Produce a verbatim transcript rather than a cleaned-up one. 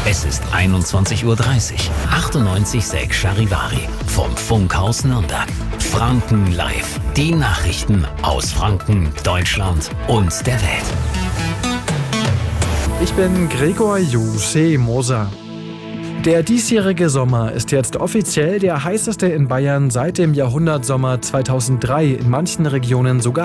Es ist einundzwanzig Uhr dreißig. achtundneunzig Komma sechs Charivari vom Funkhaus Nürnberg. Franken live. Die Nachrichten aus Franken, Deutschland und der Welt. Ich bin Gregor Jose Moser. Der diesjährige Sommer ist jetzt offiziell der heißeste in Bayern seit dem Jahrhundertsommer zweitausenddrei, in manchen Regionen sogar